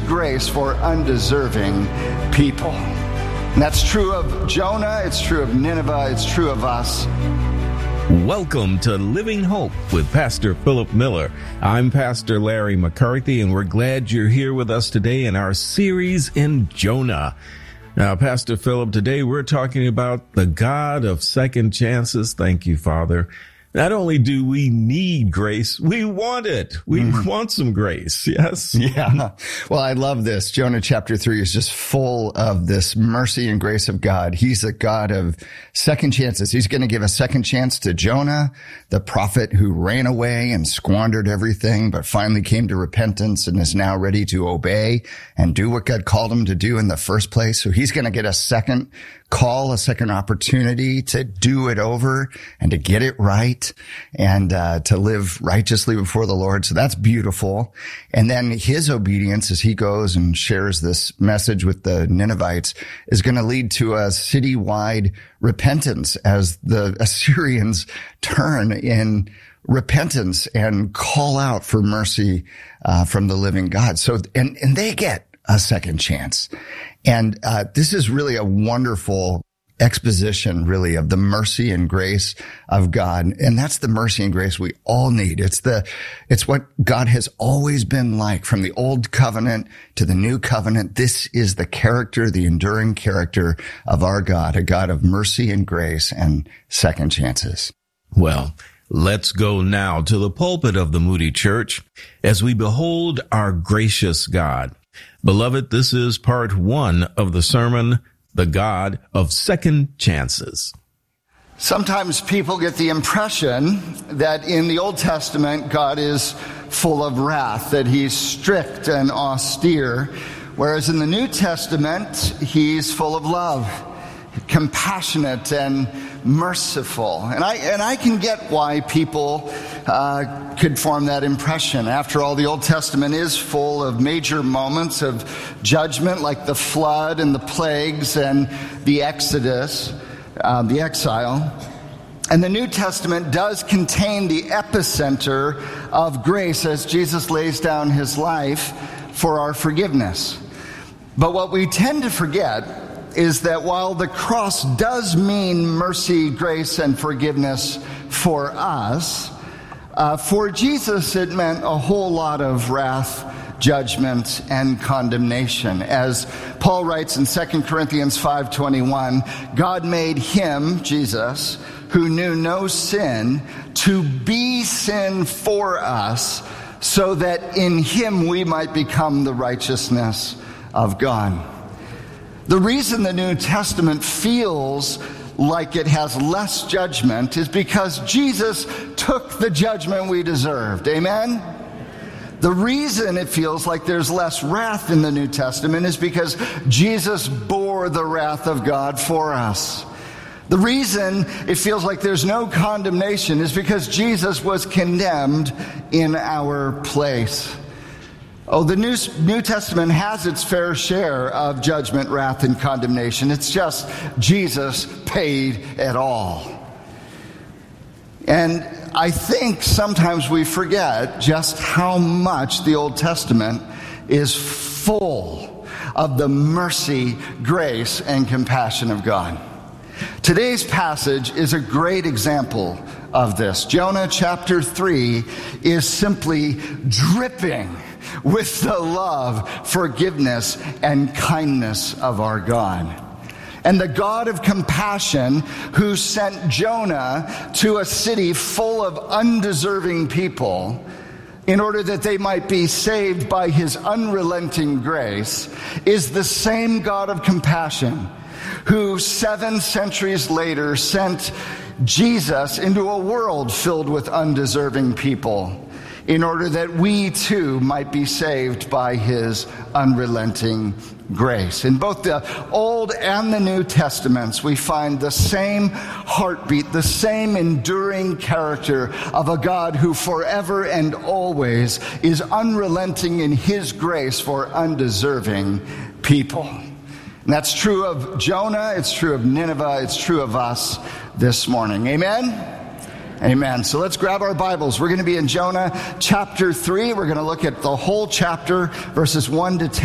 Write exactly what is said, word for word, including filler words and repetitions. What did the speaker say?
grace for undeserving people. And that's true of Jonah, it's true of Nineveh, it's true of us. Welcome to Living Hope with Pastor Philip Miller. I'm Pastor Larry McCarthy, and we're glad you're here with us today in our series in Jonah. Now, Pastor Philip, today we're talking about the God of second chances. Thank you, Father. Not only do we need grace, we want it. We mm-hmm. want some grace. Yes. Yeah. Well, I love this. Jonah chapter three is just full of this mercy and grace of God. He's a God of second chances. He's going to give a second chance to Jonah, the prophet who ran away and squandered everything, but finally came to repentance and is now ready to obey and do what God called him to do in the first place. So he's going to get a second call, a second opportunity to do it over and to get it right and uh, to live righteously before the Lord. So that's beautiful. And then his obedience as he goes and shares this message with the Ninevites is going to lead to a citywide repentance as the Assyrians turn in repentance and call out for mercy uh, from the living God. So, and, and they get a second chance. And uh this is really a wonderful exposition, really, of the mercy and grace of God. And that's the mercy and grace we all need. It's the, it's what God has always been like from the old covenant to the new covenant. This is the character, the enduring character of our God, a God of mercy and grace and second chances. Well, let's go now to the pulpit of the Moody Church as we behold our gracious God. Beloved, this is part one of the sermon, The God of Second Chances. Sometimes people get the impression that in the Old Testament, God is full of wrath, that he's strict and austere, whereas in the New Testament, he's full of love, compassionate and merciful. And I and I can get why people uh, could form that impression. After all, the Old Testament is full of major moments of judgment, like the flood and the plagues and the Exodus, uh, the exile. And the New Testament does contain the epicenter of grace as Jesus lays down his life for our forgiveness. But what we tend to forget is that while the cross does mean mercy, grace, and forgiveness for us, uh, for Jesus it meant a whole lot of wrath, judgment, and condemnation. As Paul writes in Second Corinthians five twenty-one, God made him, Jesus, who knew no sin, to be sin for us, so that in him we might become the righteousness of God. The reason the New Testament feels like it has less judgment is because Jesus took the judgment we deserved. Amen? The reason it feels like there's less wrath in the New Testament is because Jesus bore the wrath of God for us. The reason it feels like there's no condemnation is because Jesus was condemned in our place. Oh, the New, New Testament has its fair share of judgment, wrath, and condemnation. It's just Jesus paid it all. And I think sometimes we forget just how much the Old Testament is full of the mercy, grace, and compassion of God. Today's passage is a great example of this. Jonah chapter three is simply dripping with the love, forgiveness, and kindness of our God. And the God of compassion who sent Jonah to a city full of undeserving people in order that they might be saved by his unrelenting grace is the same God of compassion who seven centuries later sent Jesus into a world filled with undeserving people in order that we too might be saved by his unrelenting grace. In both the Old and the New Testaments, we find the same heartbeat, the same enduring character of a God who forever and always is unrelenting in his grace for undeserving people. And that's true of Jonah, it's true of Nineveh, it's true of us this morning. Amen? Amen. So let's grab our Bibles. We're going to be in Jonah chapter three. We're going to look at the whole chapter, verses one to ten.